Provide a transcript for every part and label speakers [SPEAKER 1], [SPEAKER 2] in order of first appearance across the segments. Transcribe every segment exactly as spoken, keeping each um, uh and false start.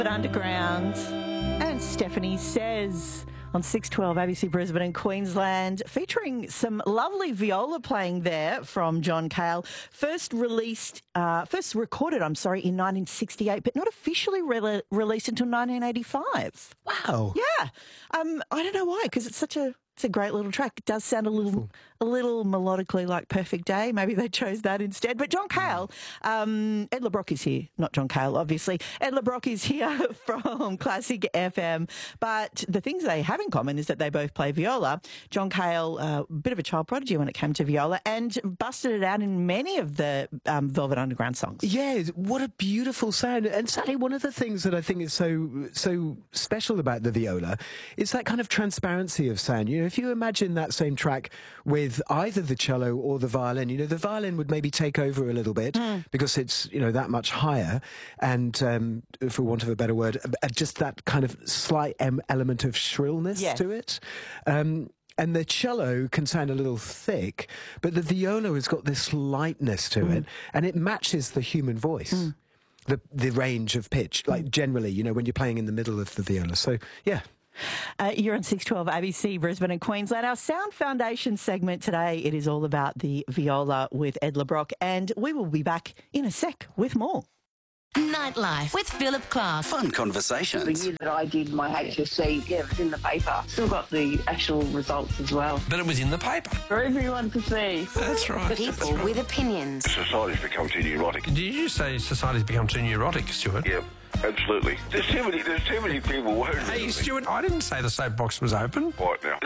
[SPEAKER 1] Underground and Stephanie Says on six twelve A B C Brisbane and Queensland, featuring some lovely viola playing there from John Cale. First released, uh, first recorded, I'm sorry, in nineteen sixty-eight, but not officially re- released until nineteen eighty-five.
[SPEAKER 2] Wow.
[SPEAKER 1] Yeah. Um, I don't know why, because it's such a it's a great little track. It does sound a little a little melodically like Perfect Day. Maybe they chose that instead. But John Cale, um, Ed LeBrock is here. Not John Cale, obviously. Ed LeBrock is here from Classic F M. But the things they have in common is that they both play viola. John Cale, a uh, bit of a child prodigy when it came to viola, and busted it out in many of the um, Velvet Underground songs.
[SPEAKER 2] Yeah, what a beautiful sound. And Sally, one of the things that I think is so so special about the viola is that kind of transparency of sound. You know, if you imagine that same track with either the cello or the violin, you know, the violin would maybe take over a little bit mm. because it's, you know, that much higher and, um, for want of a better word, uh, just that kind of slight em- element of shrillness yes. to it. Um, And the cello can sound a little thick, but the viola has got this lightness to mm. it, and it matches the human voice, mm. the the range of pitch, like mm. generally, you know, when you're playing in the middle of the viola. So, yeah.
[SPEAKER 1] Uh, you're on six twelve A B C Brisbane and Queensland. Our Sound Foundation segment today, it is all about the viola with Ed LeBrock, and we will be back in a sec with more.
[SPEAKER 3] Nightlife with Philip Clark.
[SPEAKER 4] Fun conversations.
[SPEAKER 5] The year that I did my H S C, yeah, it was in the paper. Still got the actual results as well.
[SPEAKER 6] But it was in the paper.
[SPEAKER 5] For everyone to see.
[SPEAKER 6] That's right.
[SPEAKER 3] People
[SPEAKER 6] That's right.
[SPEAKER 3] with opinions.
[SPEAKER 7] Society's become too neurotic.
[SPEAKER 6] Did you say society's become too neurotic, Stuart?
[SPEAKER 7] Yeah, absolutely. There's too many, there's too many people worried.
[SPEAKER 6] Hey, Stuart, I didn't say the soapbox was open.
[SPEAKER 7] Right now.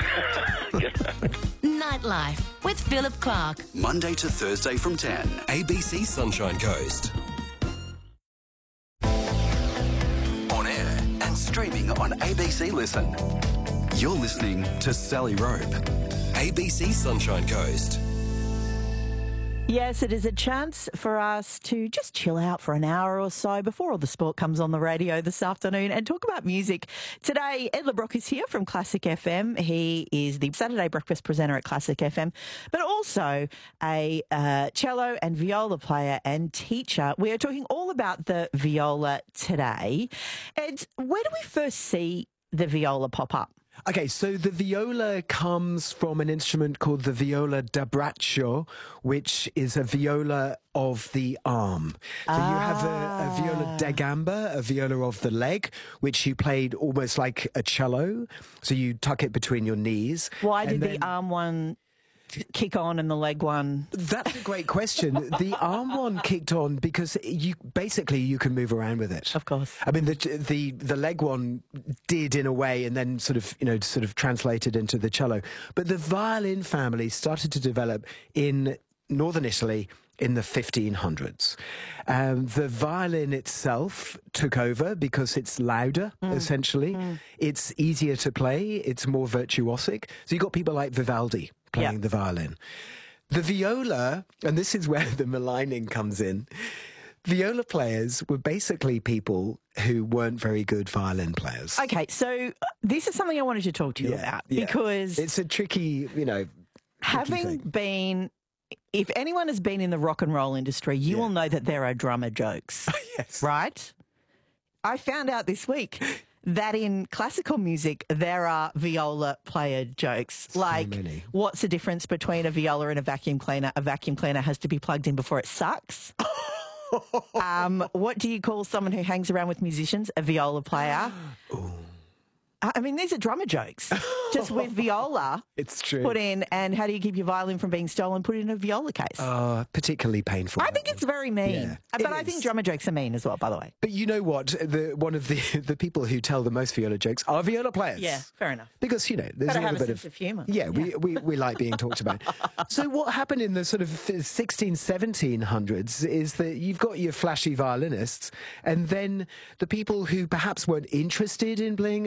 [SPEAKER 3] Nightlife with Philip Clark.
[SPEAKER 4] Monday to Thursday from ten. A B C Sunshine Coast. On air and streaming on A B C Listen. You're listening to Sally Rope. A B C Sunshine Coast.
[SPEAKER 1] Yes, it is a chance for us to just chill out for an hour or so before all the sport comes on the radio this afternoon and talk about music. Today, Ed LeBrock is here from Classic F M. He is the Saturday breakfast presenter at Classic F M, but also a uh, cello and viola player and teacher. We are talking all about the viola today. Ed, where do we first see the viola pop up?
[SPEAKER 2] Okay, so the viola comes from an instrument called the viola da braccio, which is a viola of the arm. So ah. you have a, a viola da gamba, a viola of the leg, which you played almost like a cello. So you tuck it between your knees.
[SPEAKER 1] Why did then the arm one kick on and the leg one?
[SPEAKER 2] That's a great question. The arm one kicked on because you basically you can move around with it.
[SPEAKER 1] Of course.
[SPEAKER 2] I mean, the the the leg one did in a way, and then sort of you know sort of translated into the cello. But the violin family started to develop in northern Italy in the fifteen hundreds. Um, the violin itself took over because it's louder, mm. essentially. Mm. It's easier to play. It's more virtuosic. So you've got people like Vivaldi playing yep. the violin. The viola, and this is where the maligning comes in, viola players were basically people who weren't very good violin players.
[SPEAKER 1] Okay, so this is something I wanted to talk to you
[SPEAKER 2] yeah,
[SPEAKER 1] about
[SPEAKER 2] yeah.
[SPEAKER 1] because
[SPEAKER 2] it's a tricky, you know,
[SPEAKER 1] having
[SPEAKER 2] thing.
[SPEAKER 1] been... If anyone has been in the rock and roll industry, you yeah. will know that there are drummer jokes,
[SPEAKER 2] yes.
[SPEAKER 1] right? I found out this week that in classical music, there are viola player jokes.
[SPEAKER 2] So
[SPEAKER 1] like,
[SPEAKER 2] many.
[SPEAKER 1] What's the difference between a viola and a vacuum cleaner? A vacuum cleaner has to be plugged in before it sucks. um, what do you call someone who hangs around with musicians? A viola player.
[SPEAKER 2] Ooh.
[SPEAKER 1] I mean, these are drummer jokes, just with viola.
[SPEAKER 2] It's true.
[SPEAKER 1] Put in, and how do you keep your violin from being stolen? Put it in a viola case.
[SPEAKER 2] Uh, particularly painful.
[SPEAKER 1] I think it's very mean.
[SPEAKER 2] Yeah,
[SPEAKER 1] but I think drummer jokes are mean as well, by the way.
[SPEAKER 2] But you know what? The, one of the the people who tell the most viola jokes are viola players.
[SPEAKER 1] Yeah, fair enough.
[SPEAKER 2] Because, you know, there's
[SPEAKER 1] Gotta
[SPEAKER 2] a little
[SPEAKER 1] have a
[SPEAKER 2] bit
[SPEAKER 1] sense
[SPEAKER 2] of,
[SPEAKER 1] of humour.
[SPEAKER 2] Yeah,
[SPEAKER 1] Yeah.
[SPEAKER 2] We, we, we like being talked about. So what happened in the sort of sixteen, seventeen hundreds is that you've got your flashy violinists, and then the people who perhaps weren't interested in being, being a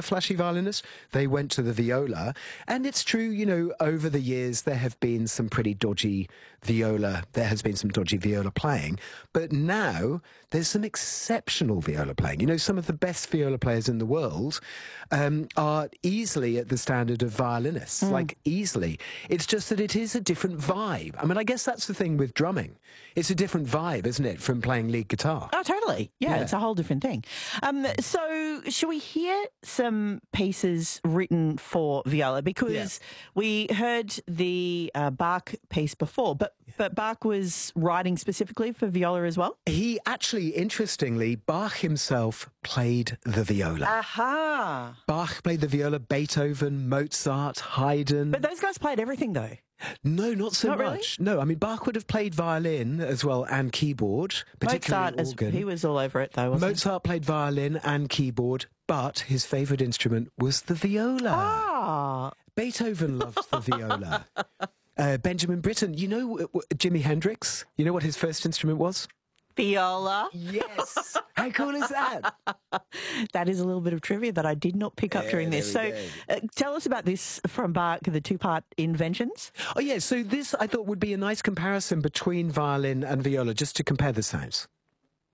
[SPEAKER 2] flashy violinist, they went to the viola. And it's true, you know, over the years there have been some pretty dodgy viola, there has been some dodgy viola playing, but now there's some exceptional viola playing. You know, some of the best viola players in the world um, are easily at the standard of violinists, mm. like easily. It's just that it is a different vibe. I mean, I guess that's the thing with drumming. It's a different vibe, isn't it, from playing lead guitar?
[SPEAKER 1] Oh, totally. Yeah,
[SPEAKER 2] Yeah.
[SPEAKER 1] it's a whole different thing. Um, so should we hear some pieces written for viola? Because
[SPEAKER 2] Yeah.
[SPEAKER 1] we heard the uh, Bach piece before, but, but Bach was writing specifically for viola as well?
[SPEAKER 2] He actually, interestingly, Bach himself played the viola.
[SPEAKER 1] Aha!
[SPEAKER 2] Bach played the viola, Beethoven, Mozart, Haydn.
[SPEAKER 1] But those guys played everything, though.
[SPEAKER 2] No, not so
[SPEAKER 1] Not really?
[SPEAKER 2] much. No, I mean, Bach would have played violin as well and keyboard, particularly
[SPEAKER 1] Mozart, as,
[SPEAKER 2] organ.
[SPEAKER 1] he was all over it, though, wasn't
[SPEAKER 2] Mozart played violin and keyboard, but his favourite instrument was the viola.
[SPEAKER 1] he? Ah!
[SPEAKER 2] Beethoven loved the viola. Uh, Benjamin Britten, you know uh, w- Jimi Hendrix? You know what his first instrument was?
[SPEAKER 1] Viola.
[SPEAKER 2] Yes. How cool is that?
[SPEAKER 1] That is a little bit of trivia that I did not pick up
[SPEAKER 2] Yeah,
[SPEAKER 1] during this. So
[SPEAKER 2] there we
[SPEAKER 1] uh, tell us about this from Bach, the two-part inventions.
[SPEAKER 2] Oh, yeah, so this I thought would be a nice comparison between violin and viola, just to compare the sounds.